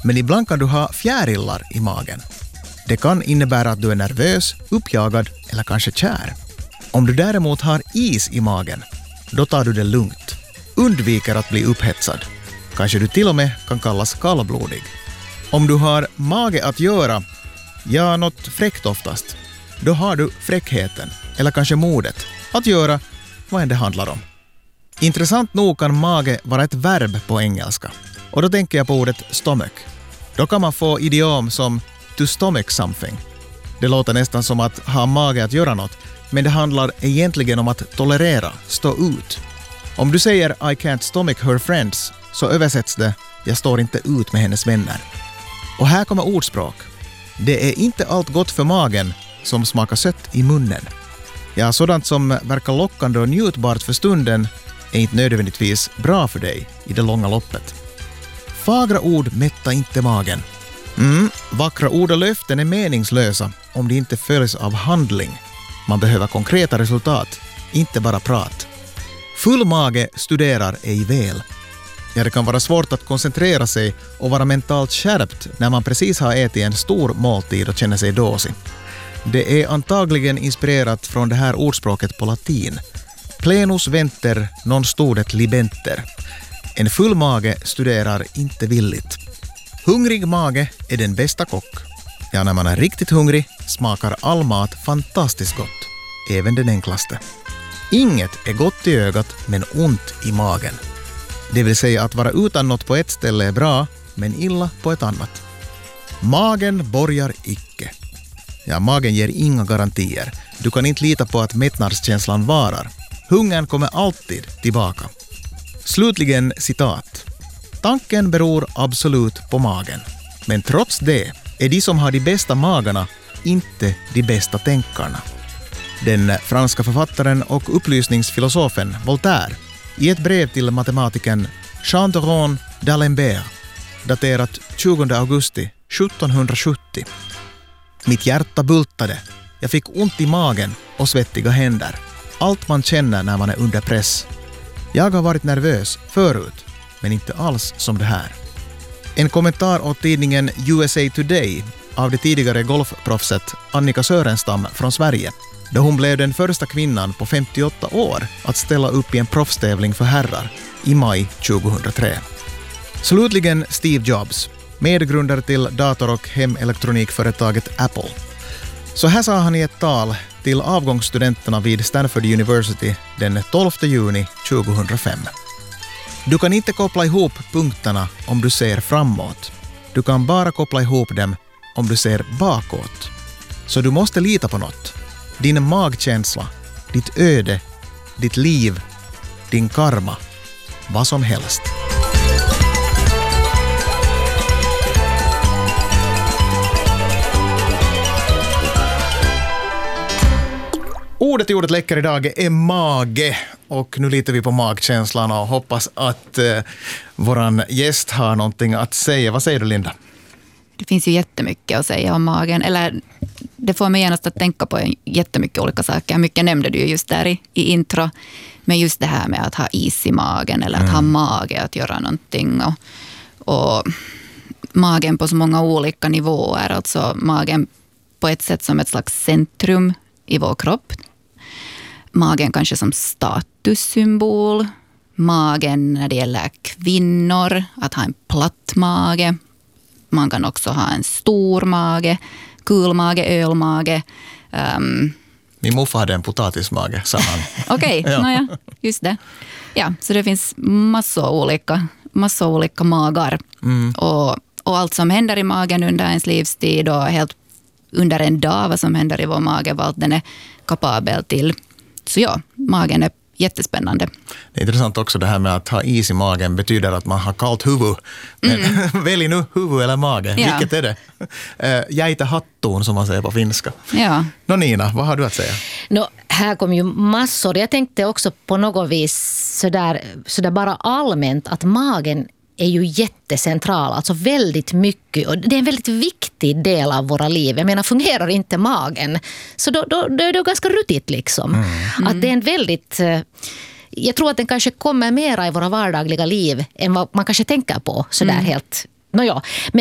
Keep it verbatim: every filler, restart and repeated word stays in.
Men ibland kan du ha fjärilar i magen. Det kan innebära att du är nervös, uppjagad eller kanske kär. Om du däremot har is i magen, då tar du det lugnt. Undviker att bli upphetsad. Kanske du till och med kan kallas kallblodig. Om du har mage att göra, ja, något fräckt oftast, då har du fräckheten, eller kanske modet, att göra vad än det handlar om. Intressant nog kan mage vara ett verb på engelska. Och då tänker jag på ordet stomach. Då kan man få idiom som to stomach something. Det låter nästan som att ha mage att göra något, men det handlar egentligen om att tolerera, stå ut. Om du säger I can't stomach her friends, så översätts det jag står inte ut med hennes vänner. Och här kommer ordspråk. Det är inte allt gott för magen som smakar sött i munnen. Ja, sådant som verkar lockande och njutbart för stunden är inte nödvändigtvis bra för dig i det långa loppet. Fagra ord mättar inte magen. Mm, vackra ord och löften är meningslösa om de inte följs av handling. Man behöver konkreta resultat, inte bara prat. Full mage studerar ej väl. Ja, det kan vara svårt att koncentrera sig och vara mentalt skärpt när man precis har ätit en stor måltid och känner sig dåsig. Det är antagligen inspirerat från det här ordspråket på latin. Plenus venter non studet libenter. En full mage studerar inte villigt. Hungrig mage är den bästa kock. Ja, när man är riktigt hungrig smakar all mat fantastiskt gott. Även den enklaste. Inget är gott i ögat men ont i magen. Det vill säga att vara utan något på ett ställe är bra, men illa på ett annat. Magen borgar icke. Ja, magen ger inga garantier. Du kan inte lita på att mättnadskänslan varar. Hungern kommer alltid tillbaka. Slutligen citat. Tanken beror absolut på magen. Men trots det är de som har de bästa magarna inte de bästa tänkarna. Den franska författaren och upplysningsfilosofen Voltaire i ett brev till matematikern Jean de d'Alembert daterat tjugonde augusti sjuttonhundrasjuttio. Mitt hjärta bultade. Jag fick ont i magen och svettiga händer. Allt man känner när man är under press. Jag har varit nervös förut, men inte alls som det här. En kommentar åt tidningen U S A Today av det tidigare golfproffset Annika Sörenstam från Sverige, då hon blev den första kvinnan på femtioåtta år att ställa upp i en proffstävling för herrar i maj tjugohundratre. Slutligen Steve Jobs, medgrundare till dator- och hemelektronikföretaget Apple. Så här sa han i ett tal till avgångsstudenterna vid Stanford University den tolfte juni tjugohundrafem. Du kan inte koppla ihop punkterna om du ser framåt. Du kan bara koppla ihop dem om du ser bakåt. Så du måste lita på något. Din magkänsla, ditt öde, ditt liv, din karma, vad som helst. Ordet i ordet läcker idag är mage, och nu litar vi på magkänslan och hoppas att eh, våran gäst har någonting att säga. Vad säger du, Linda? Det finns ju jättemycket att säga om magen, eller det får mig genast att tänka på jättemycket olika saker. Mycket nämnde du ju just där i, i intro, men just det här med att ha is i magen eller att mm. ha mage att göra någonting, och, och magen på så många olika nivåer, alltså magen på ett sätt som ett slags centrum i vår kropp. Magen kanske som statussymbol. Magen när det gäller kvinnor, att ha en platt mage. Man kan också ha en stor mage, kulmage, ölmage. Um, Min morfar hade en potatismage, sa han. Okej, okay, ja. Naja, just det. Ja, så det finns massor olika, massor olika magar. Mm. Och, och allt som händer i magen under ens livstid och helt under en dag, vad som händer i vår mage, vad den är kapabel till. Så ja, magen är jättespännande. Det är intressant också det här med att ha is i magen betyder att man har kallt huvud. Men mm. välj nu huvud eller mage. Ja. Vilket är det? Uh, jäitä hattuun, som man säger på finska. Ja. Nå Nina, vad har du att säga? No, här kom ju massor. Jag tänkte också på något vis sådär, sådär bara allmänt att magen är ju jättecentral, alltså väldigt mycket, och det är en väldigt viktig del av våra liv. Jag menar, fungerar inte magen så då, då, då är det ganska ruttigt liksom. Mm. Att det är en väldigt, jag tror att den kanske kommer mera i våra vardagliga liv än vad man kanske tänker på sådär mm. helt, nåja.